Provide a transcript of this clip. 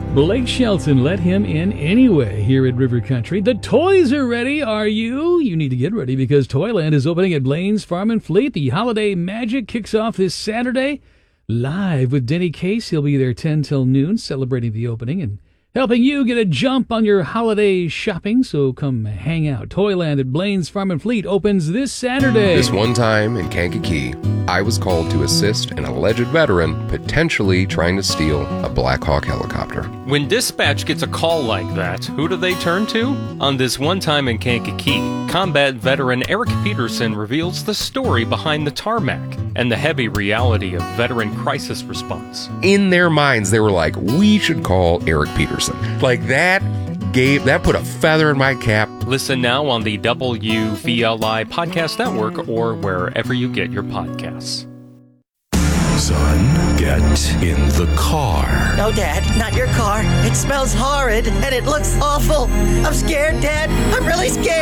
Blake Shelton let him in anyway here at River Country. The toys are ready, are you? You need to get ready because Toyland is opening at Blaine's Farm and Fleet. The holiday magic kicks off this Saturday. Live with Denny Case. He'll be there 10 till noon celebrating the opening and helping you get a jump on your holiday shopping. So come hang out. Toyland at Blaine's Farm and Fleet opens this Saturday. This one time in Kankakee, I was called to assist an alleged veteran potentially trying to steal a Black Hawk helicopter. When dispatch gets a call like that, who do they turn to? On This One Time in Kankakee, combat veteran Eric Peterson reveals the story behind the tarmac and the heavy reality of veteran crisis response. In their minds, they were like, we should call Eric Peterson. Like that put a feather in my cap. Listen now on the WVLI Podcast Network or wherever you get your podcasts. Son, get in the car. No, Dad, not your car. It smells horrid and it looks awful. I'm scared, Dad. I'm really scared.